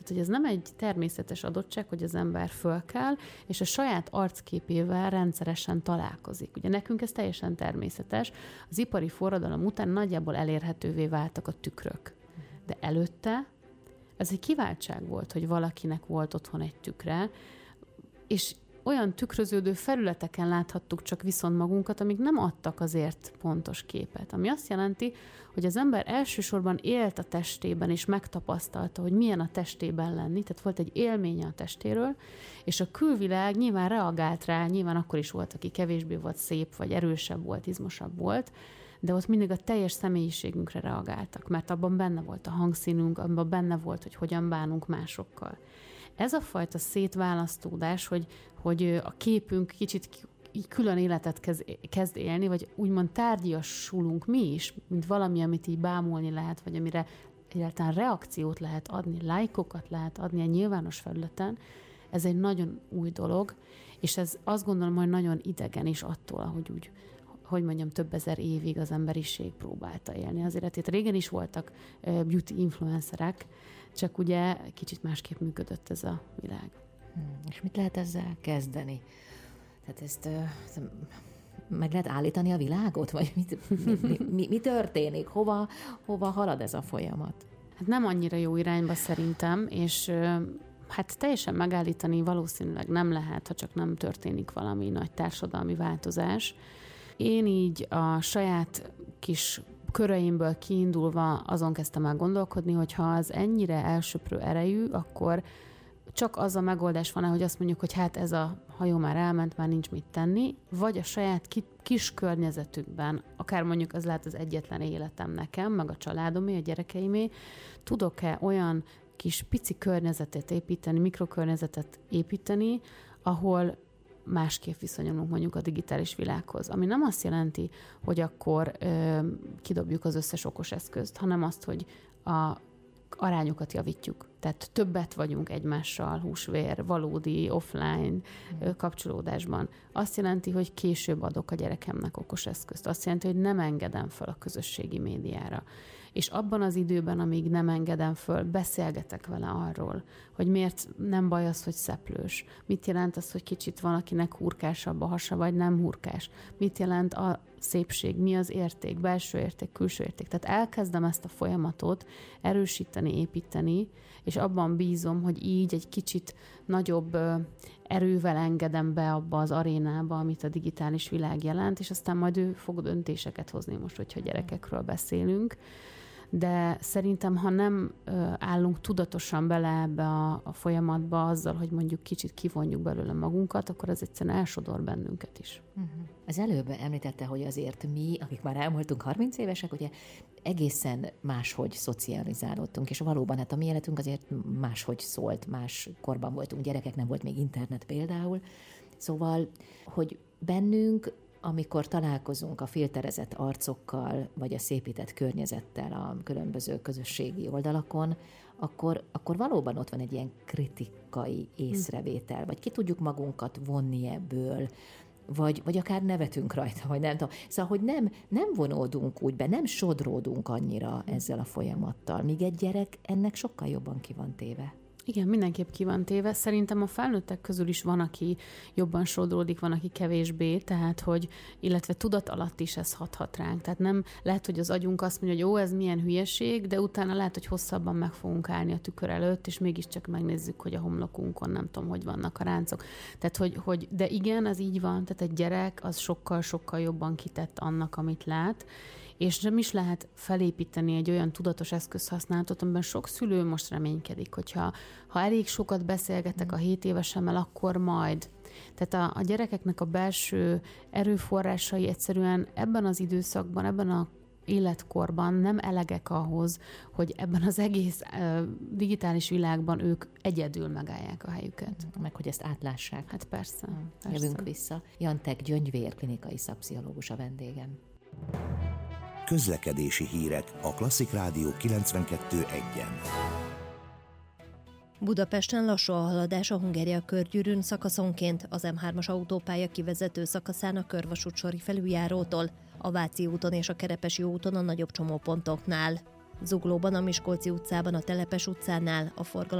hogy ez nem egy természetes adottság, hogy az ember fölkel, és a saját arcképével rendszeresen találkozik. Ugye nekünk ez teljesen természetes. Az ipari forradalom után nagyjából elérhetővé váltak a tükrök. De előtte ez egy kiváltság volt, hogy valakinek volt otthon egy tükre, és olyan tükröződő felületeken láthattuk csak viszont magunkat, amik nem adtak azért pontos képet. Ami azt jelenti, hogy az ember elsősorban élt a testében, és megtapasztalta, hogy milyen a testében lenni, tehát volt egy élménye a testéről, és a külvilág nyilván reagált rá, nyilván akkor is volt, aki kevésbé volt szép, vagy erősebb volt, izmosabb volt, de ott mindig a teljes személyiségünkre reagáltak, mert abban benne volt a hangszínünk, abban benne volt, hogy hogyan bánunk másokkal. Ez a fajta szétválasztódás, hogy a képünk kicsit külön életet kezd élni, vagy úgymond tárgyasulunk mi is, mint valami, amit így bámulni lehet, vagy amire egyáltalán reakciót lehet adni, lájkokat lehet adni a nyilvános felületen, ez egy nagyon új dolog, és ez azt gondolom, hogy nagyon idegen is attól, ahogy úgy, hogy mondjam, több ezer évig az emberiség próbálta élni az életét. Régen is voltak beauty influencerek, csak ugye kicsit másképp működött ez a világ. És mit lehet ezzel kezdeni? Tehát ezt meg lehet állítani a világot? Vagy mi történik? Hova halad ez a folyamat? Hát nem annyira jó irányba szerintem, és hát teljesen megállítani valószínűleg nem lehet, ha csak nem történik valami nagy társadalmi változás. Én így a saját kis köreimből kiindulva azon kezdtem el gondolkodni, hogy ha az ennyire elsöprő erejű, akkor csak az a megoldás van, hogy azt mondjuk, hogy hát ez a hajó már elment, már nincs mit tenni, vagy a saját kis környezetükben, akár mondjuk az lehet az egyetlen életem nekem, meg a családomé, a gyerekeimé, tudok-e olyan kis pici környezetet építeni, mikrokörnyezetet építeni, ahol másképp viszonyulunk mondjuk a digitális világhoz. Ami nem azt jelenti, hogy akkor kidobjuk az összes okos eszközt, hanem azt, hogy a arányokat javítjuk. Tehát többet vagyunk egymással, húsvér, valódi, offline kapcsolódásban. Azt jelenti, hogy később adok a gyerekemnek okos eszközt. Azt jelenti, hogy nem engedem fel a közösségi médiára. És abban az időben, amíg nem engedem föl, beszélgetek vele arról, hogy miért nem baj az, hogy szeplős. Mit jelent az, hogy kicsit van, akinek hurkásabb a hasa, vagy nem hurkás. Mit jelent a szépség, mi az érték, belső érték, külső érték. Tehát elkezdem ezt a folyamatot erősíteni, építeni, és abban bízom, hogy így egy kicsit nagyobb erővel engedem be abba az arénába, amit a digitális világ jelent, és aztán majd ő fog döntéseket hozni most, hogyha gyerekekről beszélünk. De szerintem, ha nem állunk tudatosan bele ebbe a folyamatba azzal, hogy mondjuk kicsit kivonjuk belőle magunkat, akkor ez egyszerűen elsodor bennünket is. Az előbb említette, hogy azért mi, akik már elmúltunk 30 évesek, ugye egészen máshogy szocializálódtunk, és valóban hát a mi életünk azért máshogy szólt, más korban voltunk gyerekek, nem volt még internet például. Szóval, hogy bennünk, amikor találkozunk a filterezett arcokkal, vagy a szépített környezettel a különböző közösségi oldalakon, akkor valóban ott van egy ilyen kritikai észrevétel, vagy ki tudjuk magunkat vonni ebből, vagy akár nevetünk rajta, vagy nem tudom. Szóval, hogy nem vonódunk úgy be, nem sodródunk annyira ezzel a folyamattal, míg egy gyerek ennek sokkal jobban ki van téve. Igen, mindenképp ki van téve. Szerintem a felnőttek közül is van, aki jobban sodródik, van, aki kevésbé, tehát illetve tudat alatt is ez hathat ránk. Tehát nem lehet, hogy az agyunk azt mondja, hogy jó, ez milyen hülyeség, de utána lehet, hogy hosszabban meg fogunk állni a tükör előtt, és mégiscsak megnézzük, hogy a homlokunkon nem tudom, hogy vannak a ráncok. Tehát, de igen, ez így van, tehát egy gyerek az sokkal-sokkal jobban kitett annak, amit lát, és nem is lehet felépíteni egy olyan tudatos eszközhasználatot, amiben sok szülő most reménykedik, hogyha elég sokat beszélgetek a 7 évesemmel, akkor majd. Tehát a gyerekeknek a belső erőforrásai egyszerűen ebben az időszakban, ebben a életkorban nem elegek ahhoz, hogy ebben az egész digitális világban ők egyedül megállják a helyüket. Meg hogy ezt átlássák. Hát persze. Jövünk vissza. Jantek Gyöngyvér, klinikai szakpszichológus a vendégem. Közlekedési hírek a Klasszik Rádió 92.1-en. Budapesten lassú a haladás a Hungária körgyűrűn szakaszonként, az M3-as autópálya kivezető szakaszán a Körvasút sori felüljárótól, a Váci úton és a Kerepesi úton a nagyobb csomópontoknál. Zuglóban a Miskolci utcában a Telepes utcánál a forgalom